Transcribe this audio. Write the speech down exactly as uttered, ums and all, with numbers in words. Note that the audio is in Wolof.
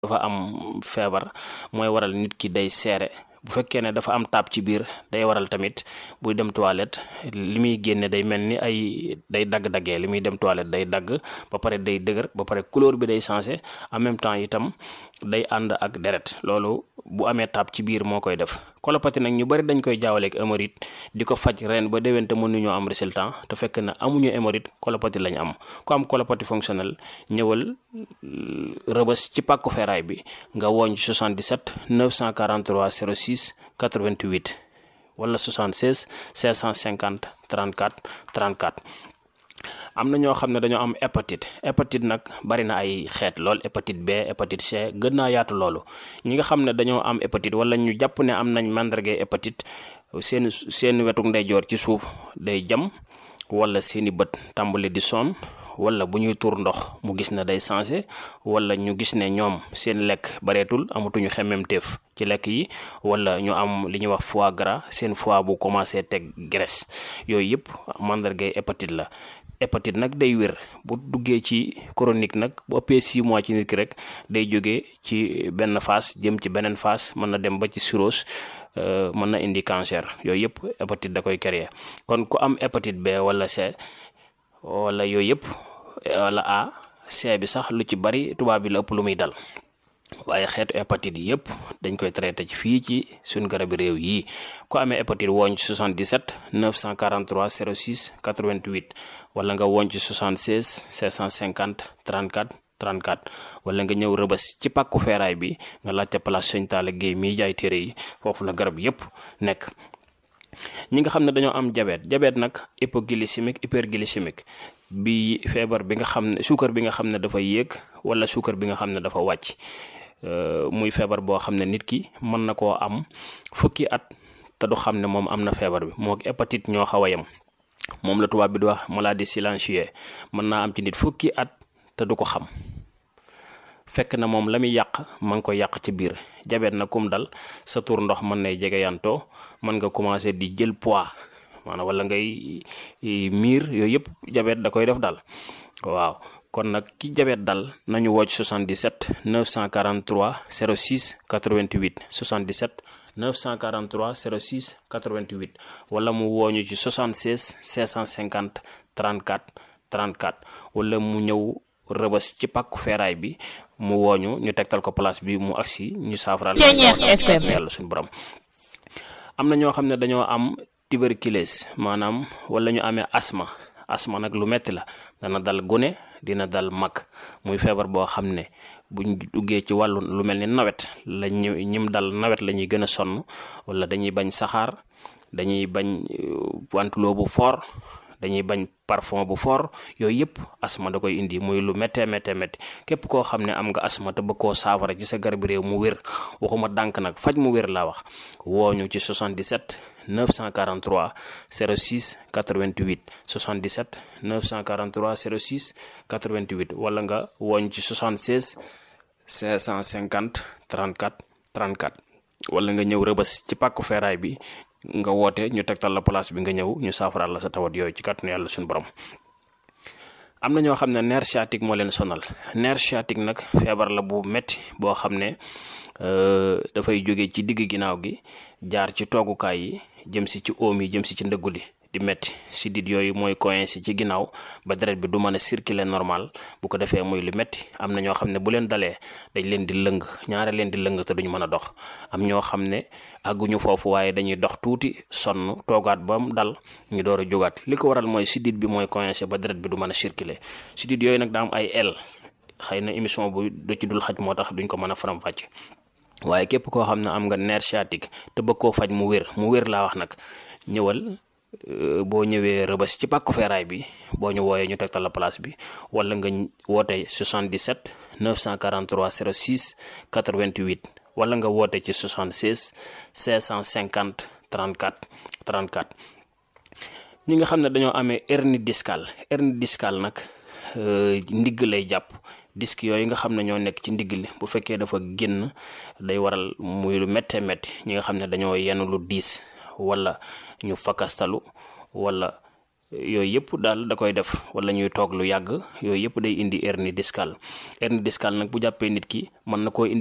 dafa am feebar mooy waral nit ki day seere bu fekkee ne dafa am taab ci biir day waral tamit buy dem toilette li muy génne day mel ni ay day dagg-daggee li muy dem toilette day dagg ba pare day dëgër ba pare couleur bi day changé en même temps itam day ànd ak deret loolu bu amee taab ci biir moo koy def. colopathie nag ñu bari dañ koy jaawaleeg hémorroïde di ko faj ren ba déwén te mënuñoo am résultat te fekk na amuñu hémorroïde colopathie lañ am ku am colopathie fonctionnelle ñëwal Rëbës ci pàkku feeraay bi nga wooñ soixante-dix-sept neuf cent quarante-trois zéro six quatre-vingt-huit wala soixante-seize cinq cent cinquante trente-quatre trente-quatre. am na ñoo xam ne dañoo am hépatite hépatite nag bari na ay xeet lool hépatite B hépatite C gën naa yaatu loolu ñi nga xam ne dañoo am hépatite wala ñu jàpp ne am nañ màndargay hépatite seen seen wetuk ndeyjoor ci suuf day jam wala seeni bët tàmbali di sonn wala bu ñuy tuur ndox mu gis ne day changé wala ñu gis ne ñoom seen lekk bareetul amatuñu xemmemteef ci lekk yi wala ñu am li ñuy wax foie gras seen foie bu commencé teg graisse yooyu yëpp màndargay hépatite la. hépatite nag day wér bu duggee ci chronique nag bu ëppee six mois ci nit ki rek day jógee ci benn phase jëm ci beneen phase mën na dem ba ci cirrhose mën na indi cancer yooyu yëpp hépatite da koy créer kon ku am hépatite B wala C wala yooyu yëpp wala A C bi sax lu ci bari tubaab bi la ëpp lu muy dal waaye xeetu hépatite yi yëpp dañ koy traité ci fii ci suñ garabi réew yi ku amee hépatite wooñ ci soixante-dix-sept neuf cent quarante-trois zéro six quatre-vingt-huit wala nga wooñ ci soixante-seize cinq cent cinquante trente-quatre trente-quatre wala nga ñëw Rëbës ci pàkku feeraay bi nga laajte place Sëñ Talla Guèye miy jaay téere yi foofu la garab yëpp nekk. ñi nga xam ne dañoo am diabète diabète nag hypoglycémique hyperglycémique bi feebar bi nga xam ne suukar bi nga xam ne dafa yéeg wala suukar bi nga xam ne dafa wàcc muy feebar boo xam ne nit ki mën na koo am fukki at te du xam ne moom am na feebar bi moo hépatite ñoo xaw a yem moom la tubaab bi di wax maladie silencieuse mën naa am ci nit fukki at te du ko xam fekk na moom la muy yàq ma ngi ko yàq ci biir diabète na kum dal sa tur ndox mën nay jege yantoo mën nga commencé di jël poids maanaam wala ngay miir yooyu yëpp diabète da koy def dal waaw kon nag ki diabète dal nañu wocc soixante-dix-sept neuf cent quarante-trois zéro six quatre-vingt-huit soixante-dix-sept neuf cent quarante-trois zéro six quatre-vingt-huit wala mu wooñu ci soixante-seize cinq cent cinquante trente-quatre trente-quatre wala mu ñëw Rëbës ci pàkku feeraay bi mu wooñu ñu tegtal ko place bi mu agsi ñu saafaraal yàlla suñu borom. am na ñoo xam ne dañoo am tuberculose maanaam wala ñu amee asma asma nag lu metti la dana dal gune dina dal mag muy feebar boo xam ne buñ duggee ci wàllu lu mel ni nawet la ñu ñim dal nawet la ñuy gën a sonn wala dañuy bañ saxaar dañuy bañ wantuloo bu fort dañuy bañ parfum bu fort yooyu yëpp asma da koy indi muy lu méttee méttee métti képp koo xam ne am nga asma te bëgg koo saafara ci sa garab réew mu wér waxuma dànk nag faj mu wér laa wax wooñu ci soixante-dix-sept neuf cent quarante-trois zéro six quatre-vingt-huit soixante-dix-sept neuf cent quarante-trois zéro six quatre-vingt-huit wala nga wooñ ci soixante-seize cinq cent cinquante trente-quatre trente-quatre wala nga ñëw Rëbës ci pàkku feeraay bi nga woote ñu tegtal la place bi nga ñëw ñu saafaraal la sa tawat yooyu ci kàttanu yàlla suñu borom. am na ñoo xam ne nerf sciatique moo leen sonal nerf sciatique nag feebar la bu metti boo xam ne dafay jóge ci digg ginnaaw gi jaar ci toogukaay yi jëm si ci oom yi jëm si ci ndëggu li di metti sidit yooyu mooy coincé ci ginnaaw ba deret bi du mën a circuler normal bu ko defee muy lu metti am na ñoo xam ne bu leen dalee dañ leen di lëng ñaare leen di lëng te duñ mën a dox am ñoo xam ne àgguñu foofu waaye dañuy dox tuuti sonn toogaat ba mu dal ñu door a jógaat li ko waral mooy sidit bi mooy coincé ba deret bi du mën a circuler sidit yooyu nag daa am ay el xëy na émission bu du ci dul xaj moo tax duñ ko mën a faram fàcce waaye képp koo xam ne am nga nerf sciatique te bëgg koo faj mu wér mu wér laa wax nag ñëwal boo ñëwee Rëbës ci pàkku feeraay bi boo ñu wooyee ñu tegtal la place bi wala nga woote soixante-dix-sept neuf cent quarante-trois zéro six quatre-vingt-huit wala nga woote ci soixante-seize cinq cent cinquante trente-quatre trente-quatre. ñi nga xam ne dañoo amee hernie discale hernie discale nag ndigg lay jàpp disque yooyu nga xam ne ñoo nekk ci ndigg li bu fekkee dafa génn day waral muy lu méttee métti ñi nga xam ne dañoo yenn lu diis wala ñu fakastalu wala yooyu yëpp daal da koy def, wala ñuy toog lu yàgg, yooyu yëpp day indi hernie discale hernie discale nag bu jàppee nit ki mën na koo indi